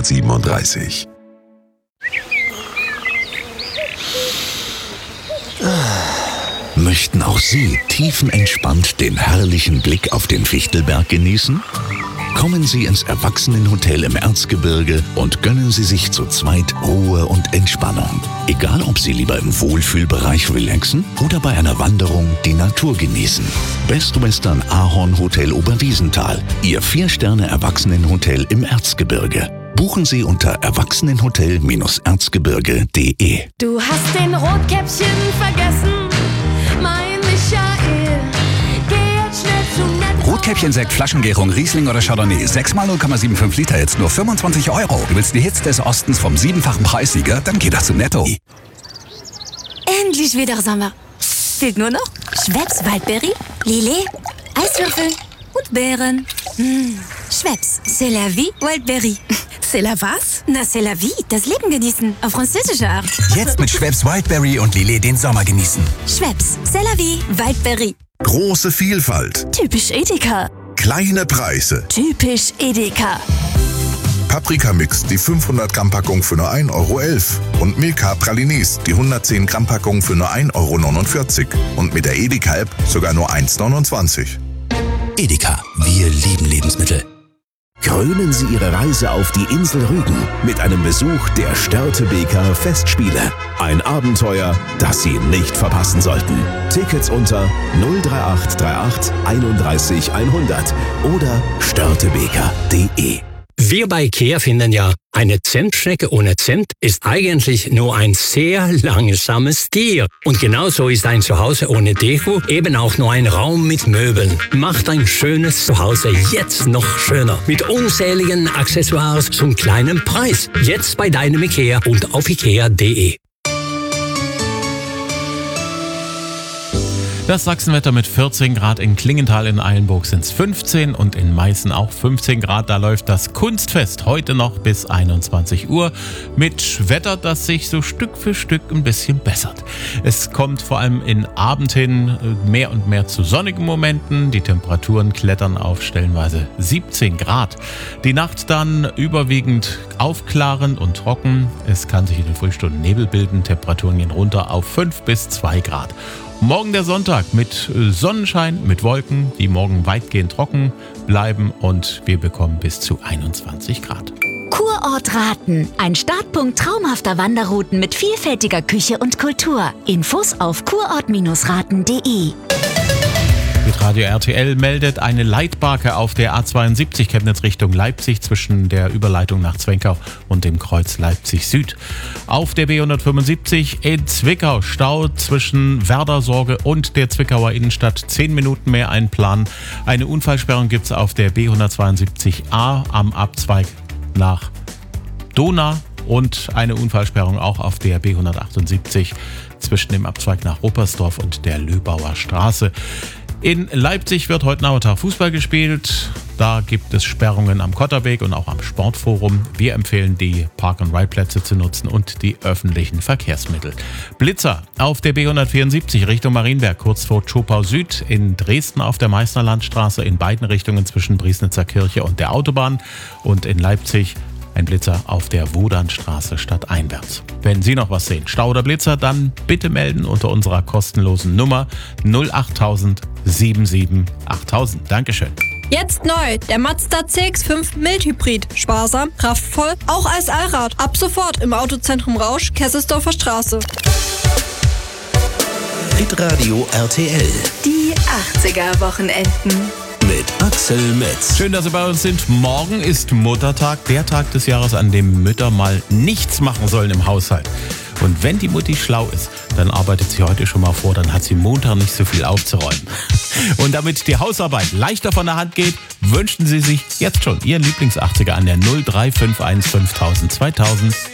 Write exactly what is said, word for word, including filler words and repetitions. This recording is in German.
neunzehnhundertsiebenunddreißig. Möchten auch Sie tiefenentspannt den herrlichen Blick auf den Fichtelberg genießen? Kommen Sie ins Erwachsenenhotel im Erzgebirge und gönnen Sie sich zu zweit Ruhe und Entspannung. Egal, ob Sie lieber im Wohlfühlbereich relaxen oder bei einer Wanderung die Natur genießen. Best Western Ahorn Hotel Oberwiesenthal, Ihr Vier-Sterne-Erwachsenenhotel im Erzgebirge. Buchen Sie unter erwachsenenhotel erzgebirge punkt de. Du hast den Rotkäppchen vergessen, mein Michael. Geh jetzt schnell zu Netto. Rotkäppchen-Sekt, Flaschengärung, Riesling oder Chardonnay. sechs mal null Komma fünfundsiebzig Liter, jetzt nur fünfundzwanzig Euro. Du willst die Hits des Ostens vom siebenfachen Preissieger? Dann geh doch zu Netto. Endlich wieder Sommer. Fehlt nur noch Schweppes Waldberry, Lillet, Eiswürfel und Beeren. Mmh. Schweppes, c'est la vie, Wildberry. C'est la was? Na, c'est la vie, das Leben genießen, auf französische Art. Jetzt mit Schweppes Wildberry und Lillet den Sommer genießen. Schweppes, c'est la vie, Wildberry. Große Vielfalt, Typisch Edeka. kleine Preise. Typisch Edeka. Paprikamix, die fünfhundert Gramm Packung für nur ein Euro elf. Und Milka Pralines, die hundertzehn Gramm Packung für nur ein Euro neunundvierzig. Und mit der Edeka-App sogar nur eins neunundzwanzig. Edeka, wir lieben Lebensmittel. Krönen Sie Ihre Reise auf die Insel Rügen mit einem Besuch der Störtebeker Festspiele. Ein Abenteuer, das Sie nicht verpassen sollten. Tickets unter null drei acht drei acht einunddreißig hundert oder störtebeker punkt de. Wir bei IKEA finden ja, eine Zentschnecke ohne Zent ist eigentlich nur ein sehr langsames Tier. Und genauso ist ein Zuhause ohne Deko eben auch nur ein Raum mit Möbeln. Macht ein schönes Zuhause jetzt noch schöner. Mit unzähligen Accessoires zum kleinen Preis. Jetzt bei deinem IKEA und auf ikea punkt de. Das Sachsenwetter mit vierzehn Grad, in Klingenthal in Eilenburg sind es fünfzehn und in Meißen auch fünfzehn Grad. Da läuft das Kunstfest heute noch bis einundzwanzig Uhr mit Wetter, das sich so Stück für Stück ein bisschen bessert. Es kommt vor allem in Abend hin mehr und mehr zu sonnigen Momenten. Die Temperaturen klettern auf stellenweise siebzehn Grad. Die Nacht dann überwiegend aufklarend und trocken. Es kann sich in den Frühstunden Nebel bilden. Temperaturen gehen runter auf fünf bis zwei Grad. Morgen der Sonntag mit Sonnenschein, mit Wolken, die morgen weitgehend trocken bleiben und wir bekommen bis zu einundzwanzig Grad. Kurort Raten, ein Startpunkt traumhafter Wanderrouten mit vielfältiger Küche und Kultur. Infos auf kurort raten punkt de. Radio R T L meldet eine Leitbarke auf der A zweiundsiebzig Chemnitz Richtung Leipzig zwischen der Überleitung nach Zwenkau und dem Kreuz Leipzig Süd. Auf der B hundertfünfundsiebzig in Zwickau Stau zwischen Werdersorge und der Zwickauer Innenstadt. Zehn Minuten mehr einplanen. Eine Unfallsperrung gibt es auf der B hundertzweiundsiebzig A am Abzweig nach Donau und eine Unfallsperrung auch auf der B hundertachtundsiebzig zwischen dem Abzweig nach Ruppersdorf und der Löbauer Straße. In Leipzig wird heute Nachmittag Fußball gespielt. Da gibt es Sperrungen am Kotterweg und auch am Sportforum. Wir empfehlen, die Park-and-Ride-Plätze zu nutzen und die öffentlichen Verkehrsmittel. Blitzer auf der B hundertvierundsiebzig Richtung Marienberg, kurz vor Zschopau Süd. In Dresden auf der Meißner Landstraße in beiden Richtungen zwischen Briesnitzer Kirche und der Autobahn. Und in Leipzig ein Blitzer auf der Wodanstraße stadteinwärts. Wenn Sie noch was sehen, Stau oder Blitzer, dann bitte melden unter unserer kostenlosen Nummer null achttausend siebenundsiebzig achttausend. Dankeschön. Jetzt neu, der Mazda C X fünf Mild-Hybrid. Sparsam, kraftvoll, auch als Allrad. Ab sofort im Autozentrum Rausch, Kesselsdorfer Straße. Hitradio R T L Die achtziger-Wochenenden. mit Axel Metz. Schön, dass Sie bei uns sind. Morgen ist Muttertag, der Tag des Jahres, an dem Mütter mal nichts machen sollen im Haushalt. Und wenn die Mutti schlau ist, dann arbeitet sie heute schon mal vor, dann hat sie Montag nicht so viel aufzuräumen. Und damit die Hausarbeit leichter von der Hand geht, wünschen Sie sich jetzt schon Ihren Lieblings-achtziger an der null drei fünf eins fünftausend zweitausend.